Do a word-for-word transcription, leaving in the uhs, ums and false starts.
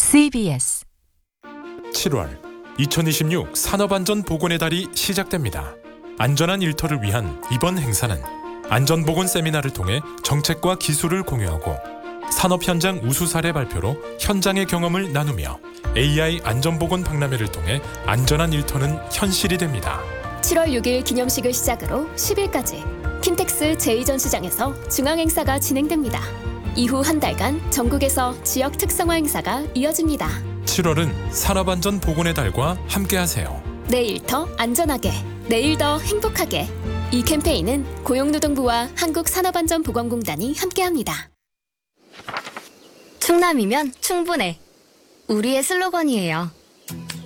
씨비에스 칠월 이천이십육 산업안전보건의 달이 시작됩니다. 안전한 일터를 위한 이번 행사는 안전보건 세미나를 통해 정책과 기술을 공유하고 산업 현장 우수 사례 발표로 현장의 경험을 나누며 에이아이 안전보건 박람회를 통해 안전한 일터는 현실이 됩니다. 칠월 육일 기념식을 시작으로 십일까지 킨텍스 제이 전시장에서 중앙행사가 진행됩니다. 이후 한 달간 전국에서 지역 특성화 행사가 이어집니다. 칠월은 산업안전보건의 달과 함께하세요. 내일 더 안전하게, 내일 더 행복하게. 이 캠페인은 고용노동부와 한국산업안전보건공단이 함께합니다. 충남이면 충분해. 우리의 슬로건이에요.